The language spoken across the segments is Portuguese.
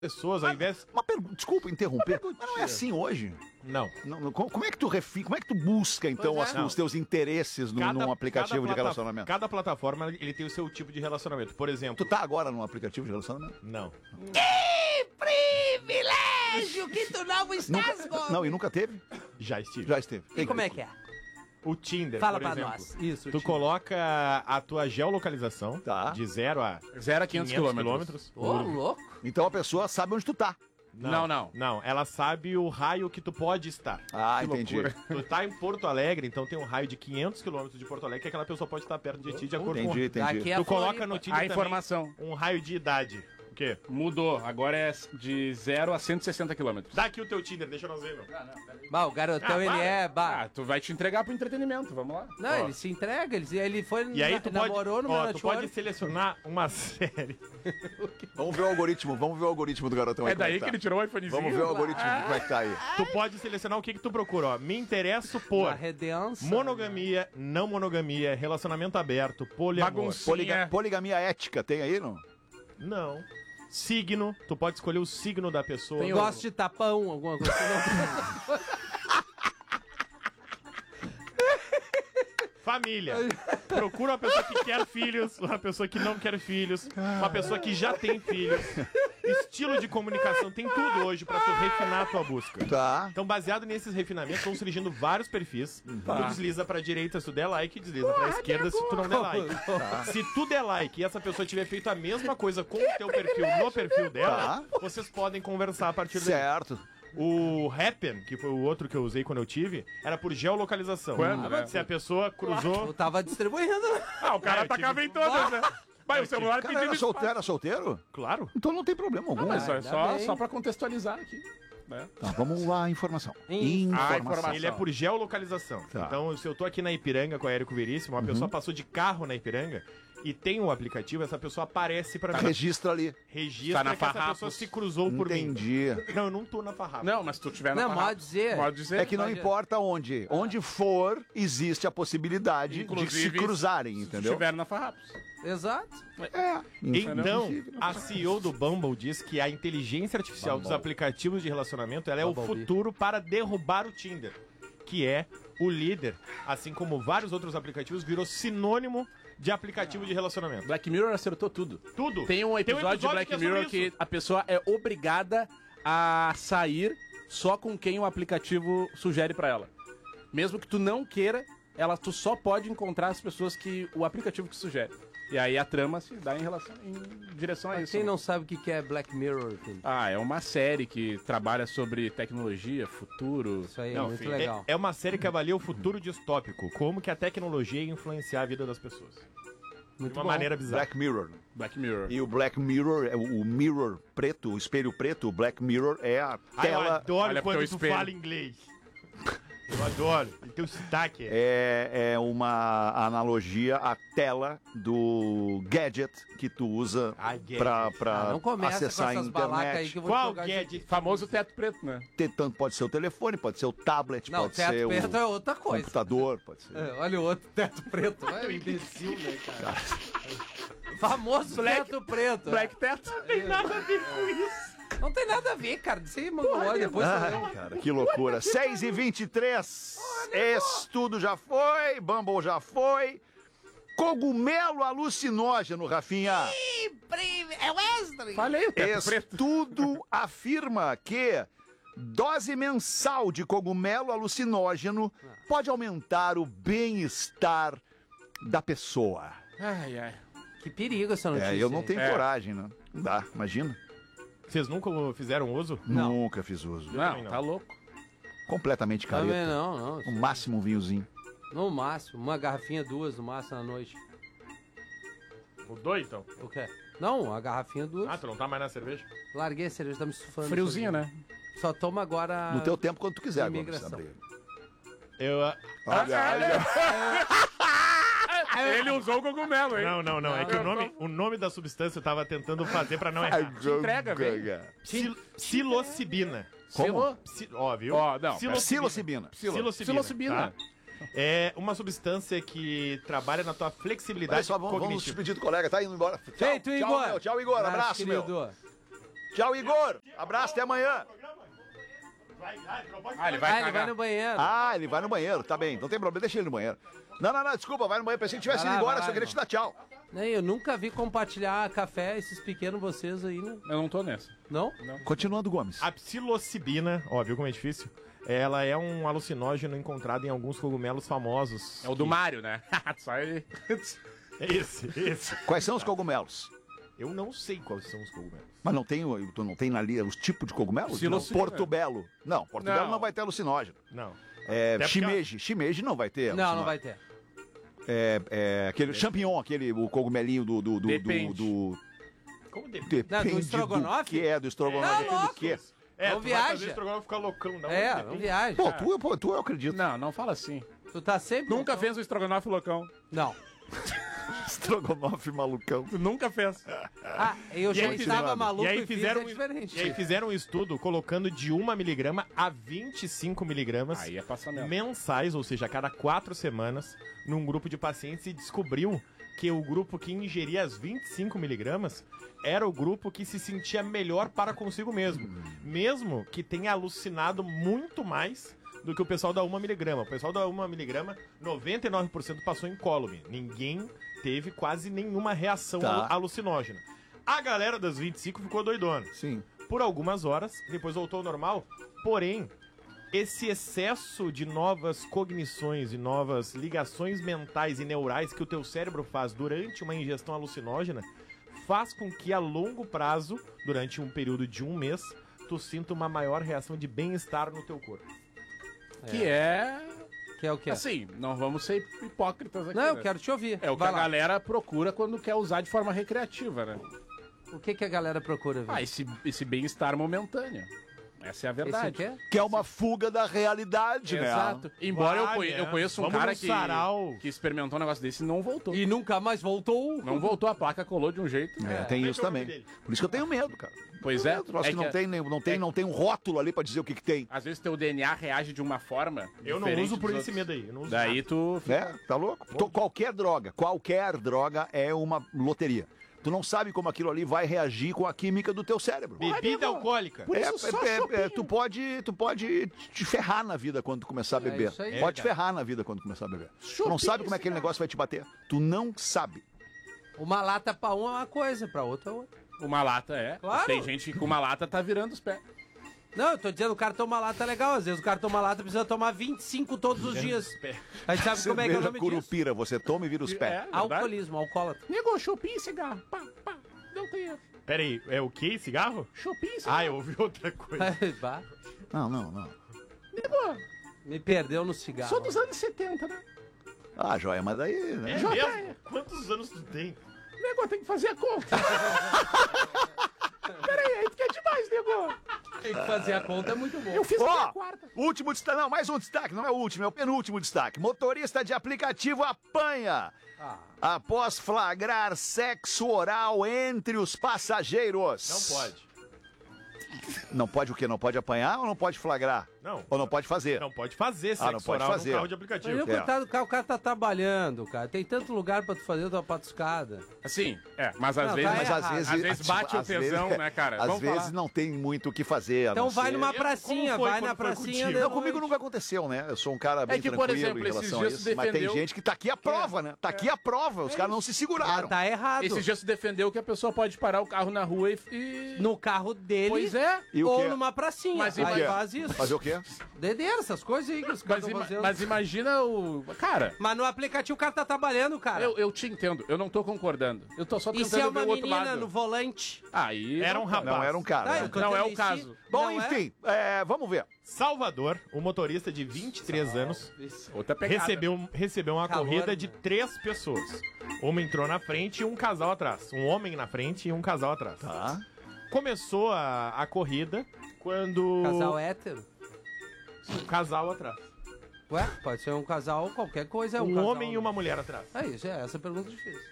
pessoas, ao invés... Uma pergunta, desculpa interromper, mas não é assim hoje. Não. Como é que tu como é que tu busca, então, os teus interesses num aplicativo de relacionamento? Cada plataforma, ele tem o seu tipo de relacionamento. Por exemplo... Tu tá agora num aplicativo de relacionamento? Não. Que privilégio que tu não estás, Não, e nunca teve? Já estive. Já esteve. E como é que é? O Tinder, Fala por pra exemplo. nós. Isso, Tu coloca a tua geolocalização de 0 a 500 quilômetros. Ô, louco. Então a pessoa sabe onde tu tá. Não, ela sabe o raio que tu pode estar. Ah, Que entendi. loucura. Tu tá em Porto Alegre, então tem um raio de 500 quilômetros de Porto Alegre que aquela pessoa pode estar perto de ti de acordo com... Entendi. Daqui a Tu coloca Floripa. no Tinder A informação. um raio de idade. O quê? Mudou. Agora é de 0 a 160 quilômetros. Dá aqui o teu Tinder, deixa nós ver, meu. Bah, o garotão, ele é... Bah. Ah, tu vai te entregar pro entretenimento, vamos lá. Não, ele se entrega, ele foi... E aí tu pode, namorou no ó, tu Network. pode selecionar uma série. Vamos ver o algoritmo do garotão aí. É daí como que ele tirou o iPhonezinho. Vamos ver o algoritmo como é que tá aí. Tu pode selecionar o que tu procura, ó. Me interesso por A redenção. monogamia, não monogamia, relacionamento aberto, poliamor. Baguncinha. Poligamia ética tem aí, não? Não. Signo, tu pode escolher o signo da pessoa. Eu gosto de tapão, alguma coisa assim. Família. Procura uma pessoa que quer filhos, uma pessoa que não quer filhos, uma pessoa que já tem filhos. Estilo de comunicação, tem tudo hoje pra tu refinar a tua busca. Tá. Então, baseado nesses refinamentos, vão surgindo vários perfis. Tu desliza pra direita se tu der like, desliza pra esquerda se tu não der like. Se tu der like e essa pessoa tiver feito a mesma coisa com o teu perfil no perfil dela, vocês podem conversar a partir daí. Certo. O Happen, que foi o outro que eu usei quando eu tive, era por geolocalização. Quando, né? Se a pessoa cruzou... Eu tava distribuindo. Ah, o cara eu tacava tive- em todas, né? Vai, o celular Cara, pedindo espaço. era solteiro? Claro. Então não tem problema algum. Mas é Ainda bem. só pra contextualizar aqui. Né? Tá, vamos lá, informação. informação. Ele é por geolocalização. Tá. Então, se eu tô aqui na Ipiranga com a Érico Veríssimo, uma pessoa passou de carro na Ipiranga e tem o aplicativo, essa pessoa aparece pra mim. Registra ali. Registra Tá na que essa Farrapos. pessoa se cruzou por mim. Entendi. Não, eu não tô na Farrapos. Não, mas se tu tiver na Não, Farrapos, pode dizer. Pode dizer. É que não importa onde. Onde for, existe a possibilidade de se Inclusive, cruzarem, Se tu entendeu? estiver na Farrapos. Exato. Então, a CEO do Bumble diz que a inteligência artificial dos aplicativos de relacionamento ela é o Bumblebee. futuro para derrubar o Tinder, que é o líder, assim como vários outros aplicativos, virou sinônimo de aplicativo de relacionamento. Black Mirror acertou tudo. Tudo. Tem um episódio de Black que é sobre Mirror isso. que a pessoa é obrigada a sair só com quem o aplicativo sugere pra ela. Mesmo que tu não queira, tu só pode encontrar as pessoas que o aplicativo te sugere. E aí a trama se dá em direção a Pra isso. quem né? não sabe o que é Black Mirror, filho. Ah, é uma série que trabalha sobre tecnologia, futuro. Isso aí Não, é muito filho, legal. é uma série que avalia o futuro distópico, como que a tecnologia ia influenciar a vida das pessoas. Muito De uma bom. maneira bizarra. Black Mirror. Black Mirror. E o Black Mirror, o mirror preto, o espelho preto, o Black Mirror é a Ah, eu tela. adoro Olha pro quando teu tu espelho. fala inglês. Eu adoro. E teu sotaque. É uma analogia à tela do gadget que tu usa Ai, gadget. pra Não começa com acessar a essas balacas aí internet. que eu vou Qual jogar gadget? Famoso teto preto, né? Tanto pode ser o telefone, pode ser o tablet, Não, pode teto ser preto é o outra coisa. computador, pode ser. É, olha o outro teto preto. É um imbecil, né, cara? Famoso teto preto. Black teto. Não tem nada a ver com isso. Não tem nada a ver, cara. Você mangolou depois. Ai, cara, que loucura. 6h23. Estudo já foi, Bumble já foi. Cogumelo alucinógeno, Rafinha. É Wesley. Falei, o teto preto. Estudo afirma que dose mensal de cogumelo alucinógeno pode aumentar o bem-estar da pessoa. Ai, ai. Que perigo essa notícia. Eu não tenho É. coragem, né? Não dá, imagina. Vocês nunca fizeram uso? Não. Nunca fiz uso. também Não, não. tá louco. Completamente Também careta. não. No máximo um vinhozinho. No máximo. Uma garrafinha, duas no máximo na noite. Mudou então? O quê? Não, a garrafinha, duas. Ah, tu não tá mais na cerveja? Larguei a cerveja, tá me sufando. Friozinho, né? Só toma agora... No teu tempo, quando tu quiser. Agora, Imigração. Sabrina. Eu. Olha. Ele usou o cogumelo, hein? Não. É que o nome da substância eu tava tentando fazer pra não errar. Entrega, velho. Psilocibina. Como? Ó, viu? Ó, não, Psilocibina. Psilocibina. Tá? É uma substância que trabalha na tua Olha flexibilidade só, vamos cognitiva. despedir do colega, tá indo embora. Feito, tchau, Igor. Tchau, Igor. Abraço, meu. querido. Tchau, Igor. Abraço, até amanhã. Ele vai no banheiro. Ah, ele vai no banheiro. Tá bem, não tem problema. Deixa ele no banheiro. Não, desculpa, vai no banheiro. Pensei que tivesse ido embora, só queria te dar tchau. Eu nunca vi compartilhar café, esses pequenos vocês aí, né? Eu não tô nessa. Não? Continuando, Gomes. A psilocibina, ó, viu como é difícil? Ela é um alucinógeno encontrado em alguns cogumelos famosos. É o do Mário, né? Só ele. Esse. Quais são os cogumelos? Eu não sei quais são os cogumelos. Mas tu não tem na linha os tipos de cogumelos? Psilocibina. Portobello. Não, Portobello não vai ter alucinógeno. Não. É, shimeji não vai ter. Não vai ter. Aquele champignon, o cogumelinho do Depende. Como depende? Depende do estrogonofe? do que é, do estrogonofe, Não, depende do que. É, Não tu viaja. vai fazer estrogonofe ficar loucão, não. Não depende. viaja. Pô, tu eu acredito. Não fala assim. Tu tá sempre... Nunca fez um estrogonofe loucão. Não. Estrogonofe malucão. Tu nunca fez. Eu já estava maluco E aí e fizeram, fiz, é diferente. e aí fizeram um estudo colocando de 1 miligrama a 25 miligramas Aí é passamento. mensais, ou seja, a cada 4 semanas, num grupo de pacientes e descobriu que o grupo que ingeria as 25 miligramas era o grupo que se sentia melhor para consigo mesmo. Mesmo que tenha alucinado muito mais do que o pessoal da 1 miligrama. O pessoal da 1 miligrama, 99% passou incólume. Ninguém teve quase nenhuma reação alucinógena. A galera das 25 ficou doidona. Sim. Por algumas horas, depois voltou ao normal. Porém, esse excesso de novas cognições e novas ligações mentais e neurais que o teu cérebro faz durante uma ingestão alucinógena faz com que a longo prazo, durante um período de 1 mês, tu sinta uma maior reação de bem-estar no teu corpo. Que é... Que é o quê? Assim, não vamos ser hipócritas aqui. Não, eu né? quero te ouvir. É o que Vai a lá. galera procura quando quer usar de forma recreativa, né? O que a galera procura, velho? Esse bem-estar momentâneo. Essa é a verdade. Esse quê? Que é uma fuga da realidade, né? Exato. Embora Vai, eu conheço um Vamos cara num sarau. que experimentou um negócio desse e não voltou. E nunca mais voltou. Não voltou, a placa colou de um jeito. Tem Como é isso que é o nome também. dele? Por isso que eu tenho medo, cara. Pois é. Troço É que que não tem um rótulo ali pra dizer o que tem. às vezes teu DNA reage de uma forma Eu não diferente uso por dos esse outros. medo aí. Eu não uso Daí nada. tu... Tá louco? Qualquer droga é uma loteria. Tu não sabe como aquilo ali vai reagir com a química do teu cérebro. Bebida alcoólica. Tu pode te ferrar na vida quando tu começar a beber. isso aí. Pode te ferrar na vida quando tu começar a beber. Tu não sabe como é que aquele negócio vai te bater. Tu não sabe. Uma lata pra um é uma coisa, pra outra é outra. Uma lata é. Claro. Tem gente que com uma lata tá virando os pés. Não, eu tô dizendo, o cara toma lata legal. Às vezes o cara toma lata precisa tomar 25 todos os dias. A gente sabe como é que é o Cerveja nome disso? curupira, você toma e vira os pés. verdade. Alcoolismo, alcoólatra. Nego, chupim e cigarro. Pá, pá. Não tem... Pera aí, é o quê? Cigarro? Chupim e cigarro. Ah, eu ouvi outra coisa. Bah, Não. Nego, me perdeu no cigarro. sou dos anos 70, né? Ah, joia, mas daí, né? É mesmo? Quantos anos tu tem? Nego, tem que fazer a conta. Peraí, aí tu quer demais, nego. Tem que fazer a conta, é muito bom. Eu fiz a minha quarta. Último destaque, não, mais um destaque, não é o último, é o penúltimo destaque. Motorista de aplicativo apanha após flagrar sexo oral entre os passageiros. Não pode. Não pode o quê? Não pode apanhar ou não pode flagrar? Não. Ou não pode fazer? Não pode fazer sexo não pode oral fazer. no carro de Mas aplicativo. eu, coitado do cara, o cara tá trabalhando, cara. Tem tanto lugar pra tu fazer tua patuscada. Assim, mas às Não, vezes... tá Mas errado. às vezes, bate o tesão, né, cara? Às Vamos vezes falar. não tem muito o que fazer. a Então não vai ser- numa pracinha, Como foi vai na quando foi pracinha. contigo? Não, de comigo noite. nunca aconteceu, né? Eu sou um cara bem que, por tranquilo exemplo, em relação esses a dias isso. tu Mas tem defendeu- gente que tá aqui a prova, né? Tá aqui a prova. Os caras não se seguraram. Tá errado. Esse dia se defendeu que a pessoa pode parar o carro na rua e... No carro dele Pois é. E o ou quê? numa pracinha. Mas Aí quê? faz isso. Fazer o quê? Dedeira, essas coisas aí que os caras estão fazendo. Mas imagina o... Cara, Mas no aplicativo o cara tá trabalhando, cara. eu te entendo. Eu não tô concordando. Eu tô só E se tentando é ver uma o outro menina lado. no volante? Aí... Era um rapaz. Não, era um cara. Tá, né? eu tô Não é dizendo o caso. em si, Bom, não é? enfim, vamos ver. Salvador, um motorista de 23 anos, Outra pegada. recebeu uma Calor, corrida né? de 3 pessoas. Uma entrou na frente e um casal atrás. Um homem na frente e um casal atrás. Tá. Começou a corrida quando... Casal hétero? Um casal atrás. Ué, pode ser um casal, qualquer coisa é um Um casal. homem e uma mulher atrás. É isso, essa pergunta é difícil.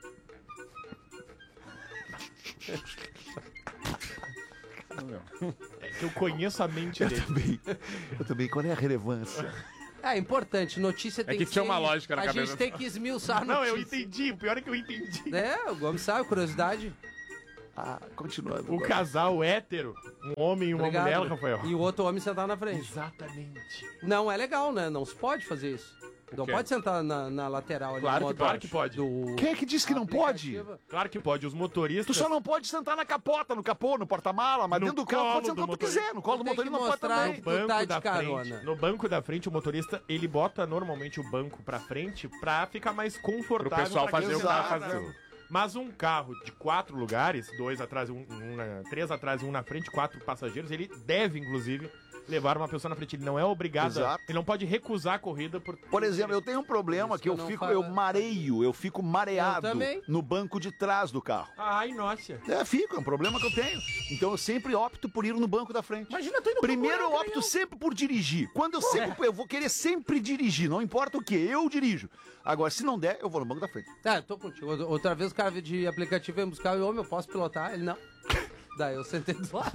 É que eu conheço a mente dele. Eu também. Qual é a relevância? É importante, notícia tem que que tinha ser- uma lógica na A cabeça. gente tem que esmiuçar a Não, eu notícia. entendi. O pior é que eu entendi. É, o Gomes sabe, curiosidade. Continuando. O casal hétero, um homem e uma Obrigado. mulher, Rafael. E o outro homem sentar na frente. Exatamente. Não é legal, né? Não se pode fazer isso. Não quê? pode sentar na lateral ali. Claro do que motor Claro que pode. do Quem é que disse que não pode? aplicativo. Claro que pode. Os Tu motoristas... só não pode sentar na capota, no capô, no porta-mala, mas No dentro do carro colo pode sentar do onde tu quiser. No colo do Tem que motorista não pode mostrar também. que tu tá de da carona. frente, no banco da frente, o motorista, ele bota normalmente o banco pra frente pra ficar mais confortável. Pro pessoal pra quem fazer o que tá tá atrás. fazendo. Mas um carro de 4 lugares, 2 atrás, três atrás e um na frente, 4 passageiros, ele deve, inclusive, levar uma pessoa na frente. Ele não é obrigado, Exato. ele não pode recusar a corrida Por exemplo, eu tenho um problema Isso que eu não fico, fala- eu fico mareado Eu também. no banco de trás do carro. Ai, nossa. É um problema que eu tenho. Então eu sempre opto por ir no banco da frente. Imagina, tu indo Primeiro eu opto sempre por dirigir. Quando eu vou querer sempre dirigir, não importa o que, eu dirijo. Agora, se não der, eu vou no banco da frente. Tá, eu tô contigo. Outra vez o cara de aplicativo veio buscar o homem, eu posso pilotar? Ele não. Daí eu sentei do lado.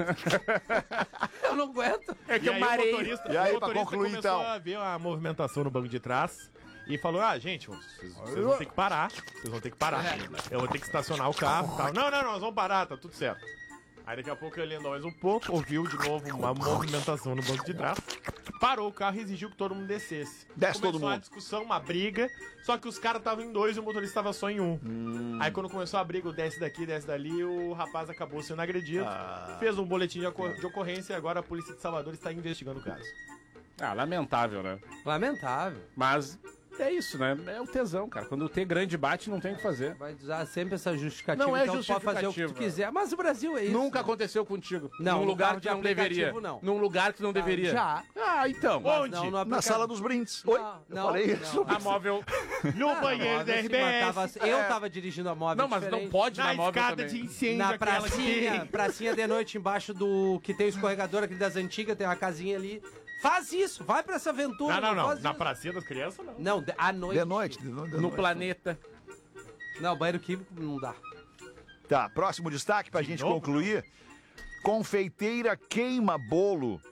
Eu não aguento. É que E eu aí marei. o motorista, E aí, o pra motorista concluir, começou então? a ver a movimentação no banco de trás e falou, gente, vocês vão ter que parar, eu vou ter que estacionar o carro e tal. Não, nós vamos parar, tá tudo certo. Aí daqui a pouco ele andou mais um pouco, ouviu de novo uma movimentação no banco de trás, parou o carro e exigiu que todo mundo descesse. Desce todo Começou uma mundo. discussão, uma briga, só que os caras estavam em 2 e o motorista estava só em 1. Aí quando começou a briga, o desce daqui, desce dali, o rapaz acabou sendo agredido, fez um boletim de ocorrência e agora a polícia de Salvador está investigando o caso. Ah, lamentável, né? Lamentável. Mas é isso, né? É o tesão, cara. Quando o T grande bate, não tem o que fazer. Vai usar sempre essa justificativa. Não é então tu pode fazer o que tu justificativa. quiser. Mas o Brasil é isso. Nunca né? aconteceu contigo. Não, Num no lugar carro que de não deveria. aplicativo, não. Num lugar que não deveria. Já. Ah, então. Mas Onde? não no Na aplicativo. sala dos brindes. Oi? Não, Eu não, falei não. isso. A móvel. No banheiro da RBS, Eu tava dirigindo a móvel Não, mas não diferente. pode na na móvel escada também. de incêndio, Na aquela que pracinha de noite embaixo do... Que tem o escorregador aquele das antigas, tem uma casinha ali. Faz isso, vai pra essa aventura. Não. faz Na isso. pracinha das crianças, não. Não, à noite. De noite. No planeta. Não, banheiro químico não dá. Tá, próximo destaque pra gente novo? concluir. Confeiteira queima bolo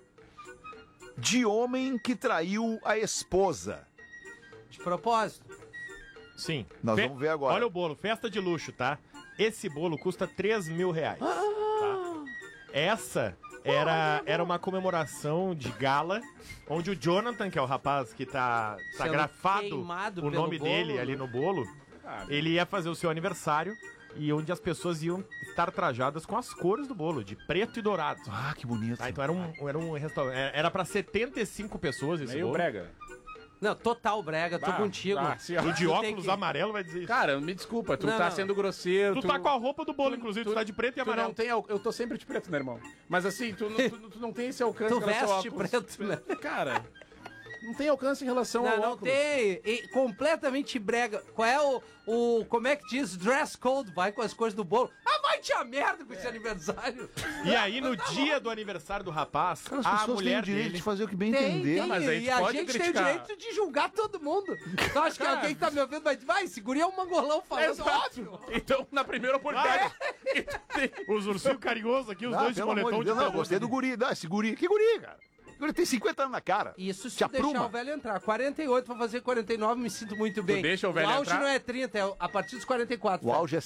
de homem que traiu a esposa. De propósito. Sim. Nós vamos ver agora. Olha o bolo, festa de luxo, tá? Esse bolo custa 3 mil reais. Tá? Essa era uma comemoração de gala, onde o Jonathan, que é o rapaz que tá Sendo grafado queimado o pelo nome bolo, dele né? ali no bolo, ele ia fazer o seu aniversário e onde as pessoas iam estar trajadas com as cores do bolo, de preto e dourado. Ah, que bonito. Tá, então era um restaurante. Era pra 75 pessoas esse Meio bolo. brega. Não, total brega, tô contigo. Sim, ó. O de Tu tem óculos que- amarelo vai dizer isso. Cara, me desculpa, tu Não, tá não. sendo grosseiro. Tu tá com a roupa do bolo, inclusive, tu tá de preto e Tu amarelo. não tem, eu tô sempre de preto, né, irmão? Mas assim, tu não tem esse alcance Tu em relação ao veste óculos. preto, né? Cara, não tem alcance em relação ao Não óculos. tem. E completamente brega. Qual é o. Como é que diz? Dress code. Vai com as cores do bolo. Ah, vai te a merda com esse aniversário. E aí, no dia do aniversário do rapaz, Cara, as a pessoas têm mulher o direito dele... de fazer o que bem Tem, entender. tem. mas a gente E a pode gente criticar. tem o direito de julgar todo mundo. Tu acha que alguém que tá me ouvindo vai segurar um mangolão falando? Exato. Óbvio. Então, na primeira oportunidade. Os ursinhos carinhosos aqui, os Ah, dois de pelo amor moletom de de Deus, não, pelúcia. gostei do guri. Não, esse guri. Que guri, cara? O guri tem 50 anos na cara. Isso se Te deixar apruma. o velho entrar. 48 pra fazer 49, me sinto muito bem. deixa o velho O auge entrar? não é 30, é a partir dos 44. O auge é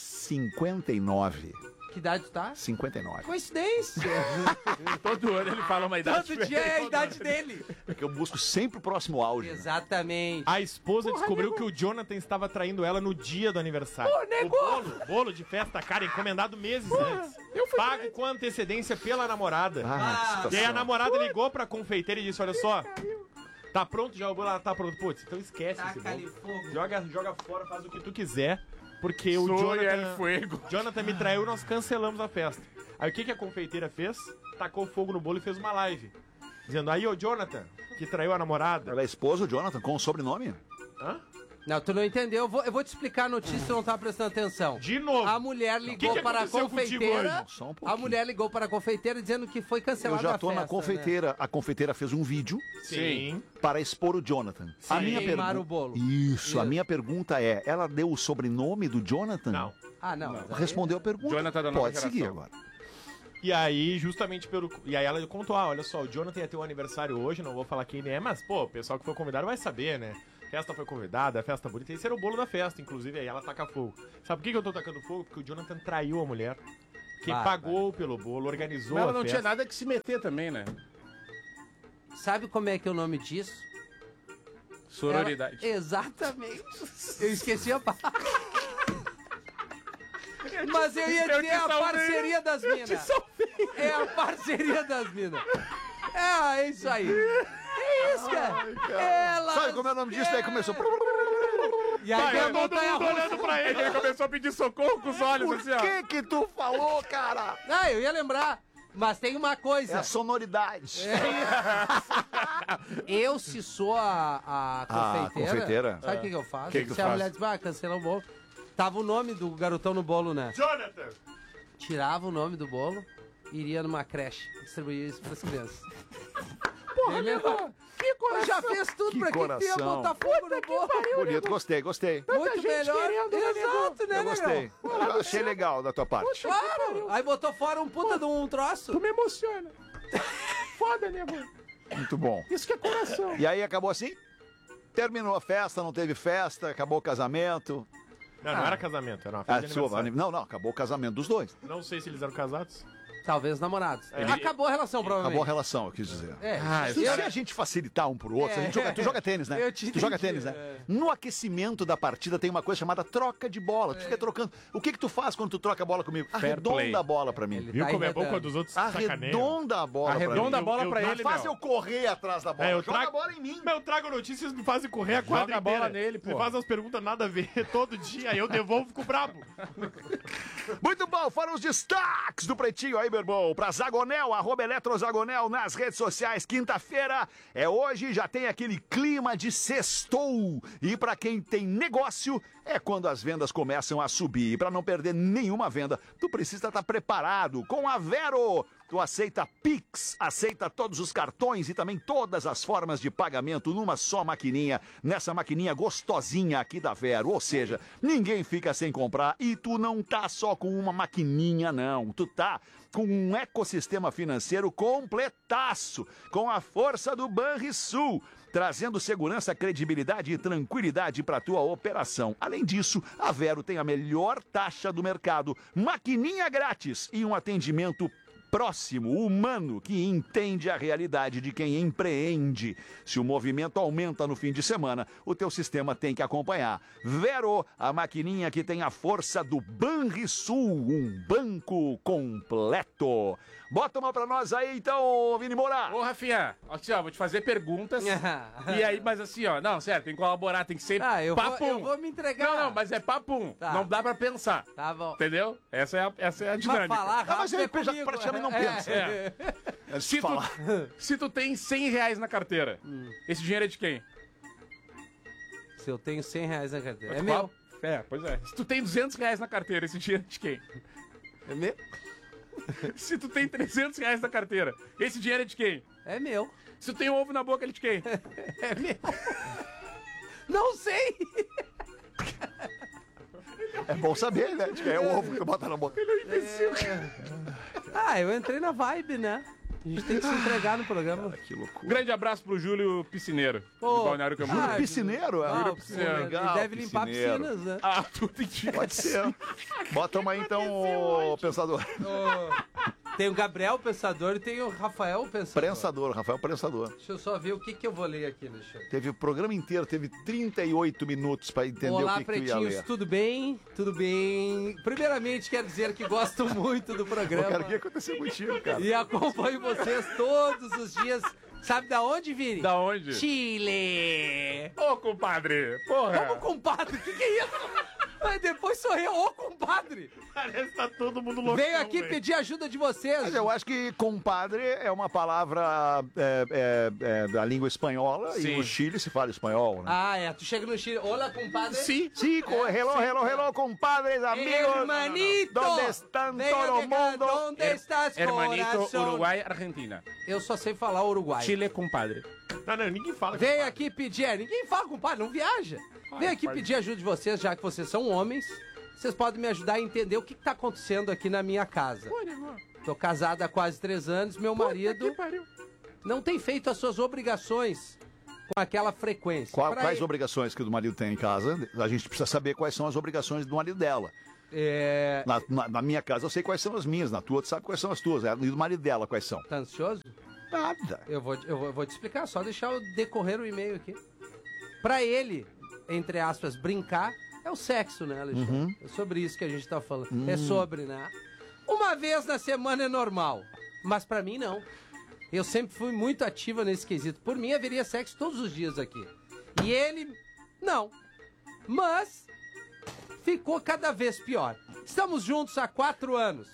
59. Que idade tu tá? 59. Coincidência. Todo ano ele fala uma idade Todo dia é a idade dele. Porque eu busco sempre o próximo auge. né? Exatamente. A esposa descobriu que o Jonathan estava traindo ela no dia do aniversário. Pô, negou! O bolo de festa, cara, encomendado meses antes. Pago com antecedência pela namorada. Ah, que E aí a situação. namorada ligou pra confeiteira e disse, olha só, tá pronto já o bolo? Ela tá pronto. Putz, então esquece esse Taca-lhe bolo. fogo. Joga fora, faz o que tu quiser, porque o Soy el Jonathan... fuego. Jonathan me traiu, nós cancelamos a festa. Aí o que a confeiteira fez? Tacou fogo no bolo e fez uma live. Dizendo, aí ô Jonathan, que traiu a namorada. Ela é esposa do Jonathan com o sobrenome? Hã? Não, tu não entendeu. Eu vou te explicar a notícia, tu não tá prestando atenção. De novo. A mulher ligou que para a aconteceu contigo confeiteira. hoje? Só um pouquinho. A mulher ligou para a confeiteira dizendo que foi Eu cancelada já a tô festa. na confeiteira. Né? A confeiteira fez um vídeo Sim. para expor o Jonathan. A Sim. minha Queimar pergunta. o bolo. Isso, a minha pergunta é: ela deu o sobrenome do Jonathan? Não. Ah, não. mas aí- Respondeu a pergunta. Jonathan da nova Pode seguir geração. agora. E aí, justamente pelo... E aí ela contou, olha só, o Jonathan ia ter um aniversário hoje, não vou falar quem é, mas, pô, o pessoal que foi convidado vai saber, né? A festa foi convidada, a festa bonita. Esse era o bolo da festa, inclusive, aí ela taca fogo. Sabe por que eu tô tacando fogo? Porque o Jonathan traiu a mulher. que pagou pelo bolo, organizou Mas ela a não festa. tinha nada que se meter também, né? Sabe como é que é o nome disso? Sororidade. Exatamente. Eu esqueci a parte. Mas eu ia eu dizer te a salvei. parceria das minas. É a parceria das minas. É isso aí. É isso, cara. Elas Sabe como é o nome disso? Daí começou... E aí vem a montanha russa. olhando pra ele, ele começou a pedir socorro com os olhos, Por assim, ó. que tu falou, cara? Ah, eu ia lembrar. Mas tem uma É coisa. a sonoridade. Eu, se sou a confeiteira, confeiteira? sabe o que eu faço? Que tu se a faz? mulher diz, cancela o bolo. Tava o nome do garotão no bolo, né? Jonathan! Tirava o nome do bolo, iria numa creche, distribuía isso pras crianças. Porra, que coração! Já fez tudo Que pra que ia coração. botar fogo no bolo. Bonito, gostei. Muito melhor. Exato, né, Eu gostei. negão? Eu achei legal da tua parte. Claro! Aí botou fora um puta de um troço. me emociona. Foda, nego. Muito bom. Isso que é coração. E aí acabou assim? Terminou a festa, não teve festa, acabou o casamento. Não era casamento, era uma festa de aniversário. Não, acabou o casamento dos dois. Não sei se eles eram casados. Talvez namorados. Ele- Acabou a relação, provavelmente. Acabou a relação, eu quis dizer. É, Se a gente facilitar um pro outro, tu joga tênis, né? Eu te Tu joga entendi, tênis, né? No aquecimento da partida tem uma coisa chamada troca de bola. Tu fica trocando. O que tu faz quando tu troca a bola comigo? Arredonda play. a bola pra mim. Ele Viu tá como é bom enredando. quando os outros sacaneiam? Arredonda a bola Arredonda pra a mim. bola pra eu- ele, Faz meu. eu correr atrás da bola. É, eu Joga a trago- bola em mim. Mas eu trago notícias e me fazem correr a quadra Joga a bola inteira. nele, pô. Você faz umas perguntas nada a ver todo dia, aí eu devolvo e fico brabo. Muito bom, foram os destaques do Pretinho aí, meu irmão. Pra Zagonel, @EletroZagonel nas redes sociais. Quinta-feira é hoje, já tem aquele clima de sextou. E pra quem tem negócio, é quando as vendas começam a subir. E pra não perder nenhuma venda, tu precisa estar preparado com a Vero. Tu aceita Pix, aceita todos os cartões e também todas as formas de pagamento numa só maquininha, nessa maquininha gostosinha aqui da Vero. Ou seja, ninguém fica sem comprar e tu não tá só com uma maquininha, não. Tu tá com um ecossistema financeiro completaço, com a força do Banrisul, trazendo segurança, credibilidade e tranquilidade para tua operação. Além disso, a Vero tem a melhor taxa do mercado, maquininha grátis e um atendimento próximo, humano, que entende a realidade de quem empreende. Se o movimento aumenta no fim de semana, o teu sistema tem que acompanhar. Vero, a maquininha que tem a força do Banrisul, um banco completo. Bota uma pra nós aí, então, Vini Moura. Ô, Rafinha, assim, ó, vou te fazer perguntas. E aí, mas assim, ó, não, sério, tem que colaborar, tem que ser eu papum. vou me entregar. Não, mas é papum. Tá. Não dá pra pensar. Tá bom. Entendeu? Essa é a Mas dinâmica. falar rápido mas ele é comigo. praticamente não pensa. É. Se tu, se tu tem 100 reais na carteira, esse dinheiro é de quem? Se eu tenho 100 reais na carteira, é Tu meu. fala? É, pois é. Se tu tem 200 reais na carteira, esse dinheiro é de quem? É meu? Se tu tem 300 reais na carteira, esse dinheiro é de quem? É meu. Se tu tem um ovo na boca, ele é de quem? É meu. Não sei. É bom saber, né? É o ovo que tu bota na boca. Eu entrei na vibe, né? A gente tem que se entregar no programa. Que loucura. Grande abraço pro Júlio Piscineiro, Ô, do Balneário Camboriú. Júlio Piscineiro? Ah, piscineiro. Legal, ele deve limpar piscineiro. piscinas, né? Ah, tudo indica. Pode ser. Bota uma aí, então, ô, pensador. Tem o Gabriel Pensador e tem o Rafael Pensador. Prensador, Rafael Prensador. Deixa eu só ver o que eu vou ler aqui, Alexandre. Teve o programa inteiro, teve 38 minutos pra entender Olá, o que tu ia pretinhos, ler. tudo bem? Tudo bem? Primeiramente, quero dizer que gosto muito do Pô, programa cara, o que aconteceu contigo, cara? e acompanho vocês todos os dias. Sabe da onde, Vini? Da onde? Chile! Ô, compadre, porra. Ô, compadre, o que é isso? Aí depois sou eu, ô, compadre! Parece que tá todo mundo louco. Veio aqui pedir ajuda de vocês. Mas eu acho que compadre é uma palavra da língua espanhola Sim. e no Chile se fala espanhol, né? Tu chega no Chile. Olá, compadre. Sim. Sí, hello, compadres, amigos. Hermanito! ¿Dónde están Venga todo de cá, mundo? ¿Dónde estás, Hermanito, coração? Uruguai, Argentina. Eu só sei falar uruguai. Chile, compadre. Não, ninguém fala. Vem compadre. aqui pedir. Ninguém fala, compadre, não viaja. Vem aqui pedir ajuda de vocês, já que vocês são homens. Vocês podem me ajudar a entender o que tá acontecendo aqui na minha casa. Tô casada há quase 3 anos, meu marido não tem feito as suas obrigações com aquela frequência. Quais obrigações que o marido tem em casa? A gente precisa saber quais são as obrigações do marido dela. Na minha casa eu sei quais são as minhas, na tua tu sabe quais são as tuas, e do marido dela quais são. Tá ansioso? Nada. Eu vou te explicar, só deixar eu decorrer o e-mail aqui. Pra ele, entre aspas, brincar, é o sexo, né, Alexandre? É sobre isso que a gente tá falando. É sobre, né? Uma vez na semana é normal, mas pra mim não. Eu sempre fui muito ativa nesse quesito. Por mim, haveria sexo todos os dias aqui. E ele, não. Mas ficou cada vez pior. Estamos juntos há 4 anos.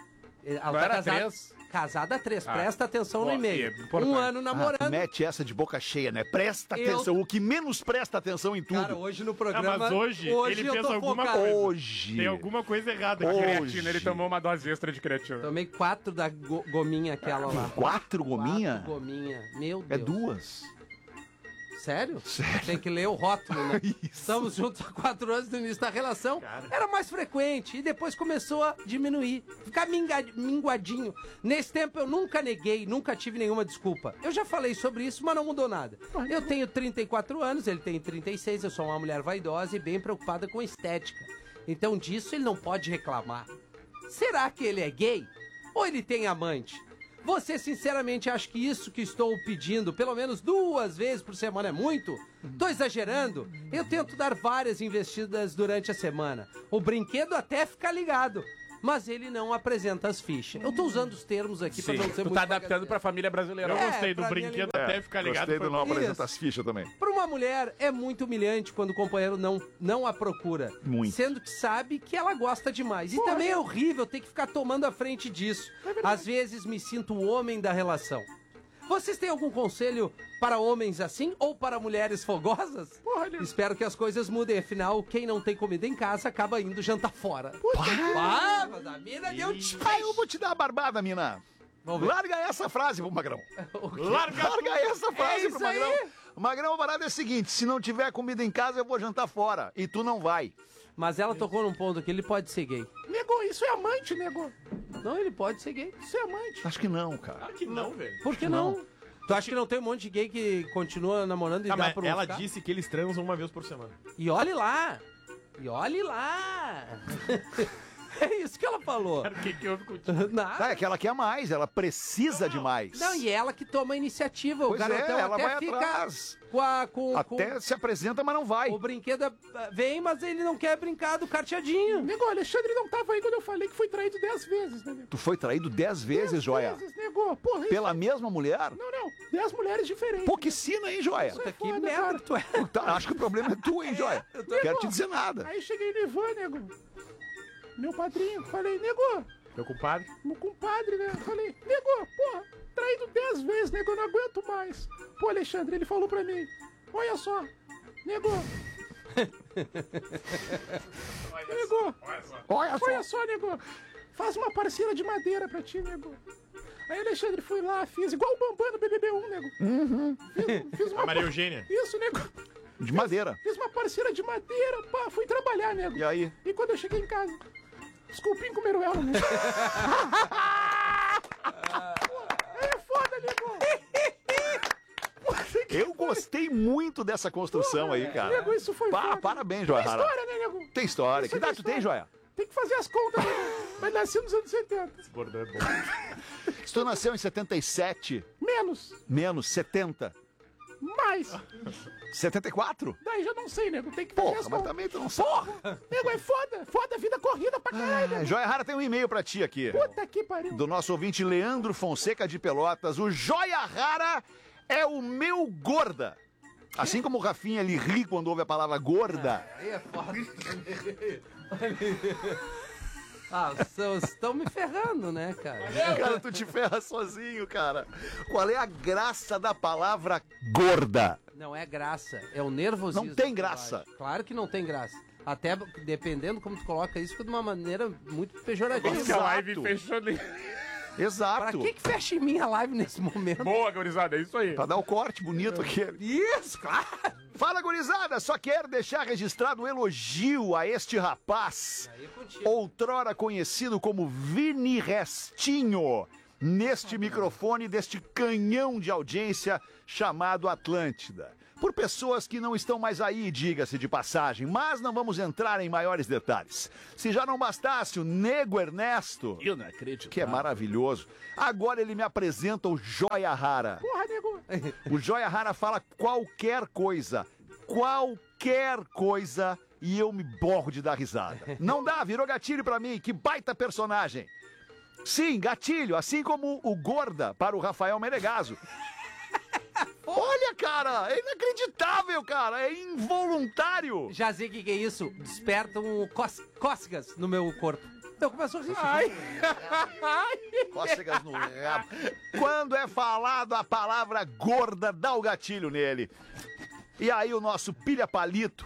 Ela era 3? Casada há 3. Presta atenção no e-mail. importante. 1 ano namorando. Mete essa de boca cheia, né? Presta atenção. O que menos presta atenção em tudo. Cara, hoje no programa... mas hoje ele eu fez tô alguma focado. coisa. Hoje. Tem alguma coisa errada aqui. Creatina, ele tomou uma dose extra de creatina. Tomei 4 da gominha aquela lá. 4 gominha? 4 gominha. Meu É Deus. 2. Sério? Tem que ler o rótulo, né? Isso. Estamos juntos há 4 anos no início da relação. Era mais frequente e depois começou a diminuir. Ficar minguadinho. Nesse tempo eu nunca neguei, nunca tive nenhuma desculpa. Eu já falei sobre isso, mas não mudou nada. Eu tenho 34 anos, ele tem 36, eu sou uma mulher vaidosa e bem preocupada com estética. Então disso ele não pode reclamar. Será que ele é gay? Ou ele tem amante? Você sinceramente acha que isso que estou pedindo, pelo menos 2 vezes por semana, é muito? Tô exagerando? Eu tento dar várias investidas durante a semana. O brinquedo até fica ligado, mas ele não apresenta as fichas. Eu tô usando os termos aqui pra não ser muito... Tu tá adaptando pra família brasileira. Eu gostei do pra mim brinquedo ele- até ficar ligado. Gostei do não Isso. apresenta as fichas também. Para uma mulher, é muito humilhante quando o companheiro não a procura. Muito. Sendo que sabe que ela gosta demais. E também é horrível ter que ficar tomando a frente disso. Às vezes me sinto o homem da relação. Vocês têm algum conselho para homens assim ou para mulheres fogosas? Espero que as coisas mudem. Afinal, quem não tem comida em casa acaba indo jantar fora. Mas a mina deu Eu vou te dar a barbada, mina. Vamos ver. Larga essa frase pro Magrão. Larga Larga essa frase isso pro Magrão. aí. Magrão, a parada é a seguinte: se não tiver comida em casa, eu vou jantar fora. E tu não vai. Mas ela tocou num ponto que ele pode ser gay. Nego, isso é amante, nego. Não, ele pode ser gay. Isso é amante. Acho que não, cara. Claro que não, velho. Por que não? Tu acha que não tem um monte de gay que continua namorando e Ah, dá mas pra ela ficar? disse que eles transam uma vez por semana. E olhe lá! E olhe lá! É isso que ela falou. O que houve contigo? Nada. É que ela quer mais, ela precisa de mais. Não, e ela que toma a iniciativa. Pois o garotão é, ela até vai fica atrás. com Até se apresenta, mas não vai. o brinquedo vem, mas ele não quer brincar do carteadinho. Nego, o Alexandre não tava aí quando eu falei que foi traído 10 vezes, né, nego? Tu foi traído 10 vezes, Joia? Nego. Porra, isso... Pela mesma mulher? Não. 10 mulheres diferentes. Pô, que sina, hein, Joia? Puta, que foda, merda cara. que tu é. Tá, acho que o problema é tu, hein, Joia? Quero te dizer nada. Aí cheguei no Ivan, nego. Meu padrinho. Falei, nego, Teu compadre? meu compadre, né? Falei, nego, porra, traído 10 vezes, nego, eu não aguento mais. Pô, Alexandre, ele falou pra mim, olha só, nego. Nego, olha só, nego. Faz uma parceira de madeira pra ti, nego. Aí, Alexandre, fui lá, fiz igual o Bambam no BBB1, nego. Fiz uma... A Maria Eugênia. Isso, nego. De madeira. Fiz uma parceira de madeira, pá, fui trabalhar, nego. E aí? E quando eu cheguei em casa, os cupim comeram ela, nego. É foda, nego. Eu gostei muito dessa construção aí, cara. Nego, isso foi foda. Parabéns, Joia Tem Rara. história, né, nego? Tem história. Isso Que é idade tu tem, história. Joia? Tem que fazer as contas, nego. Mas nasci nos anos 70. Esse bordão é bom. Se tu nasceu em 77, menos 70, Mais. 74? Daí já não sei, nego. Tem que fazer Porra, as mas contas. também tu não sabe. Nego, é foda. Foda, vida corrida pra caralho, nego. Joia Rara tem um e-mail pra ti aqui. Puta que pariu. Do nosso ouvinte Leandro Fonseca de Pelotas. O Joia Rara é o meu gorda. Assim como o Rafinha ele ri quando ouve a palavra gorda. Aí é foda. Ah, vocês estão me ferrando, né, cara? Cara, tu te ferra sozinho, cara. Qual é a graça da palavra gorda? Não é graça, é o nervosismo. Não tem da graça. linguagem. Claro que não tem graça. Até dependendo como tu coloca isso, fica de uma maneira muito pejorativa. Exato. A live fechou ali. Pra Exato. que fecha em mim a live nesse momento? Boa, gurizada, é isso aí. Pra dar o corte bonito aqui. Isso, claro! Fala, gurizada! Só quero deixar registrado um elogio a este rapaz, Aí é contigo. outrora conhecido como Vini Restinho. neste microfone deste canhão de audiência chamado Atlântida. Por pessoas que não estão mais aí, diga-se de passagem, mas não vamos entrar em maiores detalhes. Se já não bastasse o Nego Ernesto, Eu não acredito. que é maravilhoso, agora ele me apresenta o Joia Rara. Porra, nego. O Joia Rara fala qualquer coisa, e eu me borro de dar risada. Não dá, virou gatilho pra mim, que baita personagem. Sim, gatilho, assim como o Gorda para o Rafael Menegaso. Olha, cara, é inacreditável, cara, é involuntário. Já sei o que é isso. Despertam cócegas no meu corpo. Eu começo a rir. Cócegas no rabo. Quando é falado a palavra gorda, dá o gatilho nele. E aí o nosso pilha palito.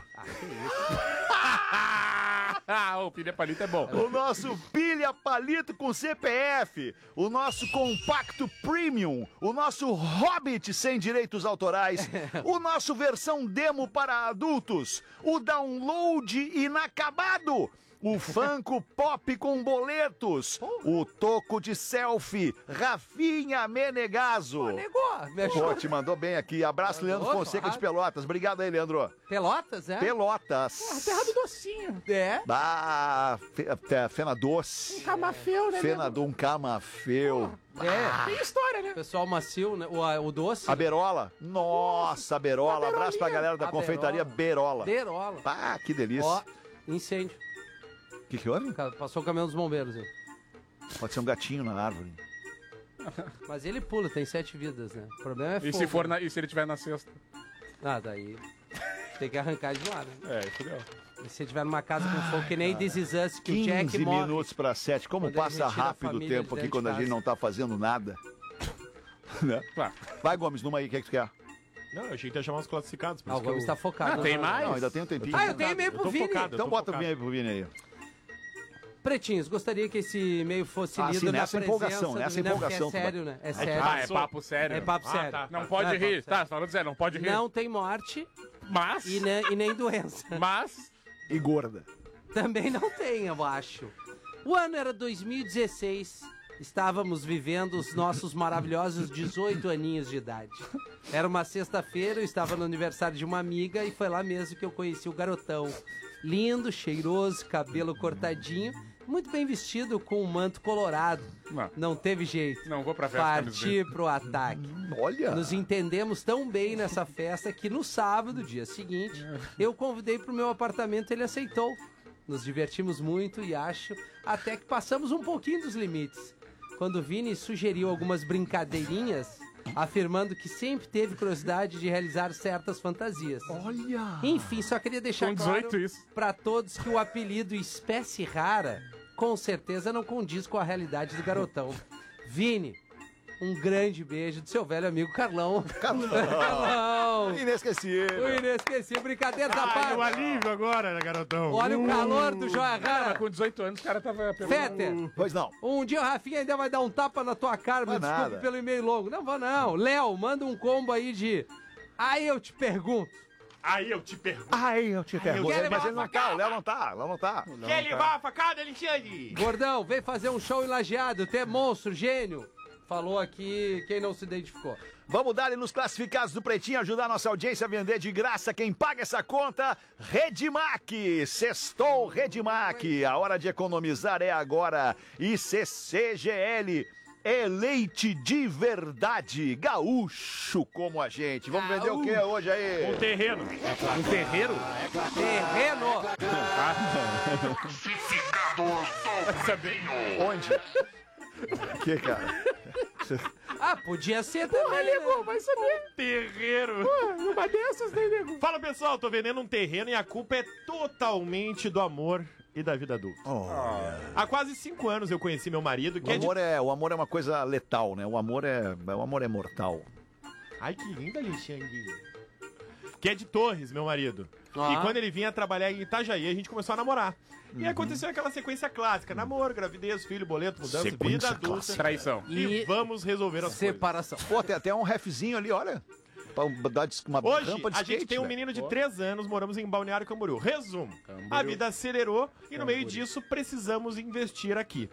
O pilha palito é bom. O nosso pilha palito com CPF, o nosso compacto premium, o nosso hobbit sem direitos autorais, o nosso versão demo para adultos, o download inacabado, o Funko Pop com boletos, o toco de selfie, Rafinha Menegaso. Negou. Me Pô, achou. te mandou bem aqui. Abraço, Mandou, Leandro Fonseca de Pelotas. Obrigado aí, Leandro. Pelotas, é? Pelotas. Terra do docinho. É. Ah, Fena Doce. Camafeu, né? Fenador, um camafeu. É. Tem história, né? Pessoal macio, né? O doce. A Berola. Nossa, a Berola. Abraço pra galera da A confeitaria Berola. Berola. Ah, que delícia. Ó, incêndio. O que houve? Passou o caminhão dos bombeiros aí. Pode ser um gatinho na árvore. Mas ele pula, tem 7 vidas, né? O problema é fogo. E se ele tiver na sexta? Ah, daí tem que arrancar de lá, né? É, fudeu. E se tiver numa casa com fogo, que nem This Is Us, que o Jack 15 morre. minutos para 7. Como Quando ele passa retira a rápido o família tempo de aqui dentro quando de a gente casa. não tá fazendo nada. Né? Claro. Vai, Gomes, numa aí. O que é que tu quer? Não, eu achei que ia chamar os classificados. por Ah, o isso que Gomes eu- tá focado. tem mais? Não, ainda tem um tempinho. Ah, eu tenho e-mail Eu pro tô Vini. focado. Então tô bota o focado. e-mail pro Vini aí. Pretinhos, gostaria que esse e-mail fosse Ah, lido sim, na nessa presença empolgação, do- nessa Não, porque empolgação, É sério, né? É que sério. Ah, é papo sério. É papo Ah, sério. tá. Não pode É rir. papo Tá, falando sério, não pode rir. Não tem morte Mas, e nem doença. mas... E gorda. Também não tem, eu acho. O ano era 2016. Estávamos vivendo os nossos maravilhosos 18 aninhos de idade. Era uma sexta-feira, eu estava no aniversário de uma amiga e foi lá mesmo que eu conheci o garotão. Lindo, cheiroso, cabelo cortadinho, muito bem vestido com um manto colorado. Não teve jeito. Não vou pra festa. Parti pro ataque. Olha. Nos entendemos tão bem nessa festa que no sábado, dia seguinte, eu convidei pro meu apartamento e ele aceitou. Nos divertimos muito e acho até que passamos um pouquinho dos limites. Quando o Vini sugeriu algumas brincadeirinhas, afirmando que sempre teve curiosidade de realizar certas fantasias. Olha. Enfim, só queria deixar Com 18 claro isso. pra todos que o apelido Espécie Rara com certeza não condiz com a realidade do garotão. Vini, um grande beijo do seu velho amigo Carlão. Carlão! Inesquecível. O inesquecível, brincadeira da Ai, o parte. alívio agora, né, garotão? Olha o calor do Joia Cara, Rara. com 18 anos o cara tava... Fetter, Pois não. um dia o Rafinha ainda vai dar um tapa na tua cara, me Vai desculpe nada. pelo e-mail longo. Não vou não. Léo, manda um combo aí de... Aí eu te pergunto. Aí eu te pergunto. Ai, eu te pergunto. quero Mas levar ele não tá, o Léo não tá, Léo não tá. Quer levar a facada, Alexandre? Gordão, vem fazer um show em Lajeado. Tu é monstro, gênio. Falou aqui quem não se identificou. Vamos dar nos classificados do Pretinho, ajudar a nossa audiência a vender de graça. Quem paga essa conta? Redmac. Sextou Redmac. A hora de economizar é agora. E CCGL. É leite de verdade, gaúcho como a gente. Vamos vender o que hoje aí? Um terreno. Um terreiro? Terreno. Onde? Que, cara? Ah, podia ser também, né? Vai saber. Terreiro. Numa dessas, né, nego? Fala, pessoal, tô vendendo um terreno e a culpa é totalmente do amor e da vida adulta. Há quase 5 anos eu conheci meu marido, que O amor é uma coisa letal, né? O amor é mortal. Ai, que linda, Alexandre. Que é de Torres, meu marido. Ah. E quando ele vinha trabalhar em Itajaí, a gente começou a namorar. E aconteceu aquela sequência clássica: namoro, gravidez, filho, boleto, mudança, Sequência vida adulta. clássica. Traição. E vamos resolver as coisas. Separação. Pô, tem até um refzinho ali, olha. Pra dar uma Hoje, rampa de a skate, gente tem um velho. menino de 3 anos, moramos em Balneário Camboriú. Resumo: a vida acelerou e no meio disso precisamos investir aqui.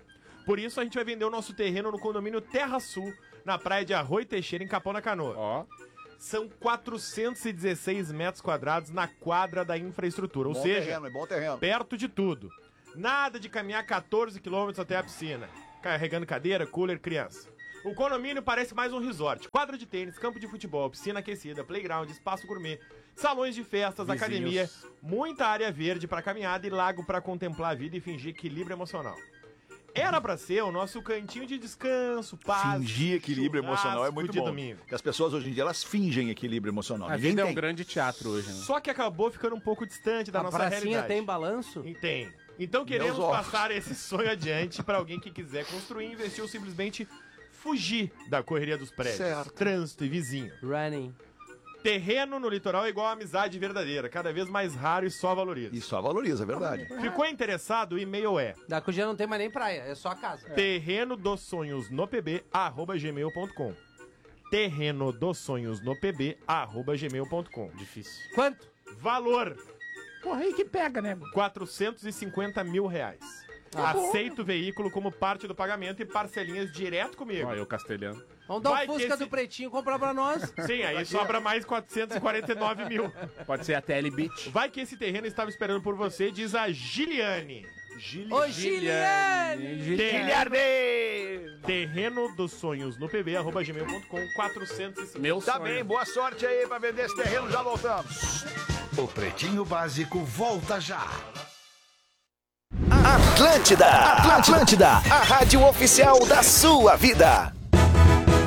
Por isso a gente vai vender o nosso terreno no condomínio Terra Sul, na praia de Arroio Teixeira, em Capão da Canoa. Ó. São 416 metros quadrados na quadra da infraestrutura, ou Bom seja, terreno, é bom terreno. perto de tudo. Nada de caminhar 14 quilômetros até a piscina, carregando cadeira, cooler, criança. O condomínio parece mais um resort. Quadra de tênis, campo de futebol, piscina aquecida, playground, espaço gourmet, salões de festas, Vizinhos. academia, muita área verde para caminhada e lago para contemplar a vida e fingir equilíbrio emocional. Era pra ser o nosso cantinho de descanso, paz. Fingir equilíbrio emocional é muito de bom. domingo. Porque as pessoas hoje em dia, elas fingem equilíbrio emocional. A Ninguém vida é tem. um grande teatro hoje, né? Só que acabou ficando um pouco distante da A nossa pracinha realidade. tem balanço? E tem. Então queremos Meus ovos. passar esse sonho adiante para alguém que quiser construir, investir ou simplesmente fugir da correria dos prédios, Certo. trânsito e vizinho. Running. Terreno no litoral é igual a amizade verdadeira, cada vez mais raro e só valoriza. E só valoriza, é verdade. Ficou interessado? O e-mail é Da Cuja não tem mais nem praia, é só a casa. terreno dos sonhos no pb@gmail.com. Terreno dos sonhos no pb@gmail.com. Difícil. Quanto? Valor Porra, aí que pega, nego. 450 mil reais. Aceito o veículo como parte do pagamento e parcelinhas direto comigo. Ó, eu castelhano. Vamos dar Vai um que Fusca esse- do Pretinho comprar pra nós. Sim, aí sobra mais 449 mil. Pode ser a TL Beach. Vai que esse terreno estava esperando por você, diz a Giliane. Ô, Giliane! Terreno dos sonhos no pb@gmail.com 450. Meu Tá sonho. bem, boa sorte aí pra vender esse terreno, já voltamos. O Pretinho Básico volta já. Atlântida, a rádio oficial da sua vida.